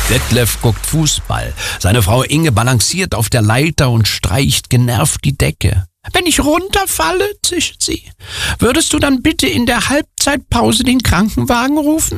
Detlef guckt Fußball. Seine Frau Inge balanciert auf der Leiter und streicht genervt die Decke. »Wenn ich runterfalle«, zischt sie, »würdest du dann bitte in der Halbzeitpause den Krankenwagen rufen?«